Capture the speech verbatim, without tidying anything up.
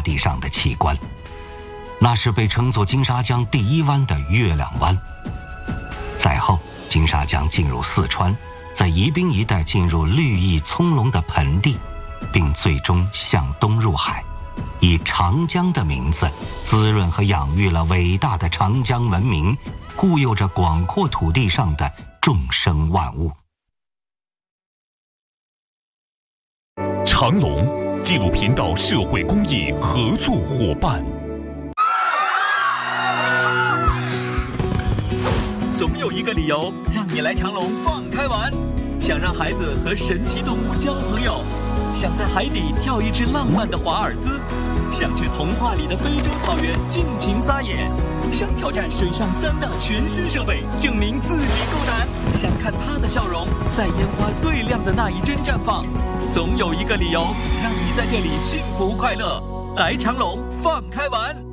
地上的奇观，那是被称作金沙江第一湾的月亮湾。再后，金沙江进入四川，在宜宾一带进入绿意葱茏的盆地，并最终向东入海，以长江的名字滋润和养育了伟大的长江文明，护佑着广阔土地上的众生万物。 长隆纪录频道社会公益合作伙伴。 总有一个理由让你来长隆放开玩，想让孩子和神奇动物交朋友，想在海底跳一只浪漫的华尔兹，想去童话里的非洲草原尽情撒野，想挑战水上三大全新设备，证明自己够胆，想看他的笑容在烟花最亮的那一帧绽放。总有一个理由让你在这里幸福快乐，来长隆放开玩。